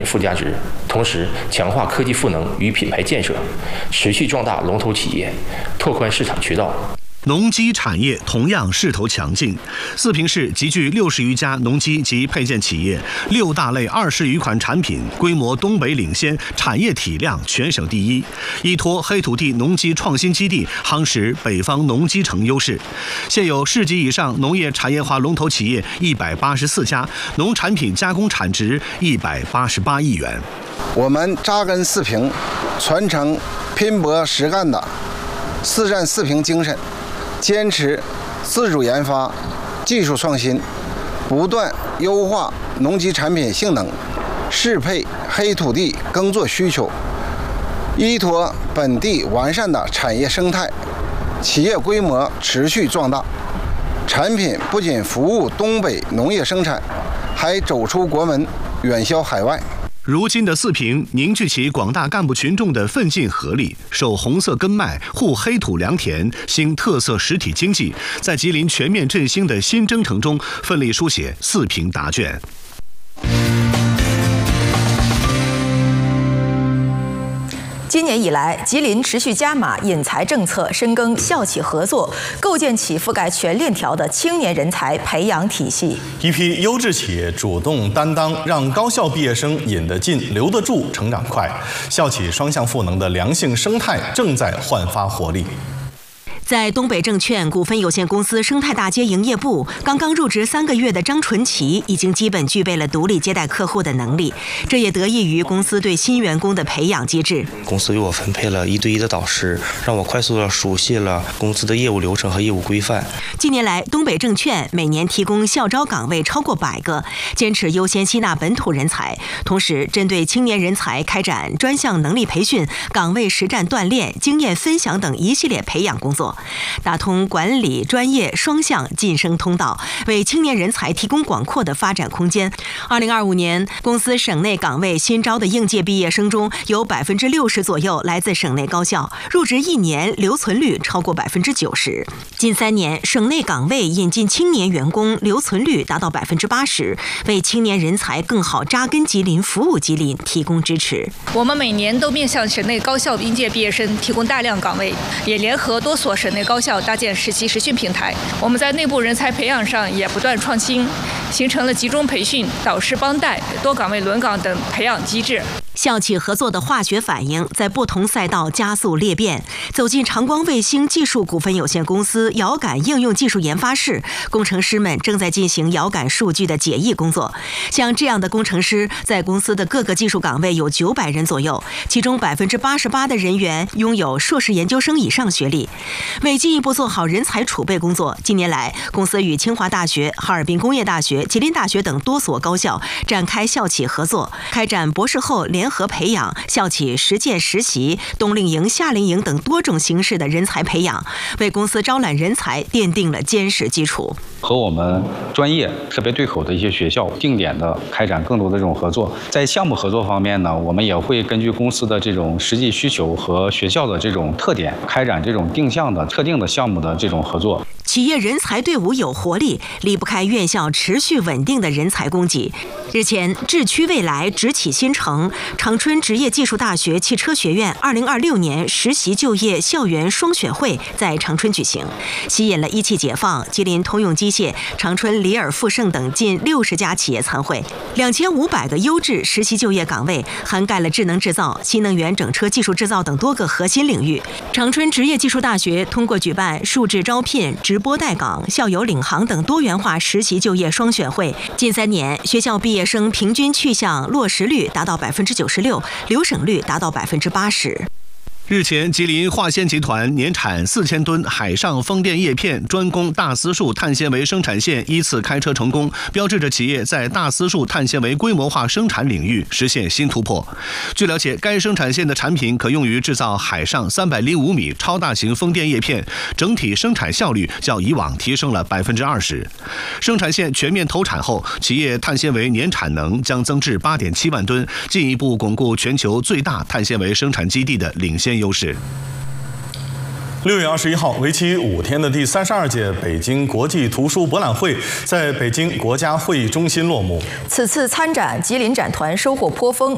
附加值，同时强化科技赋能与品牌建设，持续壮大龙头企业，拓宽市场渠道。 农机产业同样势头强劲，四平市集聚60余家农机及配件企业，6大类20余款产品，规模东北领先，产业体量全省第一，依托黑土地农机创新基地，夯实北方农机城优势。现有市级以上农业产业化龙头企业184家，农产品加工产值188亿元。 我们扎根四平，传承拼搏实干的4战4平精神，坚持自主研发、技术创新，不断优化农机产品性能，适配黑土地耕作需求，依托本地完善的产业生态，企业规模持续壮大，产品不仅服务东北农业生产，还走出国门，远销海外。 如今的四平凝聚起广大干部群众的奋进合力，守红色根脉，护黑土良田，兴特色实体经济，在吉林全面振兴的新征程中，奋力书写四平答卷。 今年以来，吉林持续加码引才政策，深耕校企合作，构建起覆盖全链条的青年人才培养体系。 一批优质企业主动担当，让高校毕业生引得进、留得住、成长快。校企双向赋能的良性生态正在焕发活力。 在东北证券股份有限公司生态大街营业部，刚刚入职3个月的张纯奇已经基本具备了独立接待客户的能力，这也得益于公司对新员工的培养机制。 公司为我分配了1对1的导师，让我快速地熟悉了公司的业务流程和业务规范。 近年来，东北证券每年提供校招岗位超过100个，坚持优先吸纳本土人才，同时针对青年人才开展专项能力培训、岗位实战锻炼、经验分享等一系列培养工作。打通管理专业双向晋升通道，为青年人才提供广阔的发展空间。2025年，公司省内岗位新招的应届毕业生中，有60%左右来自省内高校，入职1年留存率超过90%。近3年，省内岗位引进青年员工留存率达到80%，为青年人才更好扎根吉林、服务吉林提供支持。 我们每年都面向省内高校应届毕业生提供大量岗位，也联合多所省内高校搭建实习实训平台。我们在内部人才培养上也不断创新，形成了集中培训、导师帮带、多岗位轮岗等培养机制。 校企合作的化学反应在不同赛道加速裂变。走进长光卫星技术股份有限公司遥感应用技术研发室，工程师们正在进行遥感数据的解译工作。像这样的工程师，在公司的各个技术岗位有900人左右，其中88%的人员拥有硕士研究生以上学历。为进一步做好人才储备工作，近年来，公司与清华大学、哈尔滨工业大学、吉林大学等多所高校展开校企合作，开展博士后联合培养、校企实践实习、冬令营、夏令营等多种形式的人才培养，为公司招揽人才奠定了坚实基础。 和我们专业特别对口的一些学校定点的开展更多的这种合作。在项目合作方面呢，我们也会根据公司的这种实际需求和学校的这种特点，开展这种定向的特定的项目的这种合作。 企业人才队伍有活力，离不开院校持续稳定的人才供给。日前，智驱未来，直起新城，长春职业技术大学汽车学院2026年实习就业校园双选会在长春举行，吸引了一汽解放、吉林通用机械、长春里尔富盛等近60家企业参会。2500个优质实习就业岗位，涵盖了智能制造、新能源整车技术制造等多个核心领域。长春职业技术大学通过举办数字招聘、直播带岗、校友领航等多元化实习就业双选会，近3年学校毕业生平均去向落实率达到96%，留省率达到80%。 日前，吉林化纤集团年产4000吨海上风电叶片专攻大丝树碳纤维生产线依次开车成功，标志着企业在大丝树碳纤维规模化生产领域实现新突破。据了解，该生产线的产品可用于制造海上305米超大型风电叶片，整体生产效率较以往提升了20%。生产线全面投产后，企业碳纤维年产能将增至8.7万吨，进一步巩固全球最大碳纤维生产基地的领先优势。 6月21号，为期5天的第32届北京国际图书博览会在北京国家会议中心落幕。 此次参展，吉林展团收获颇丰，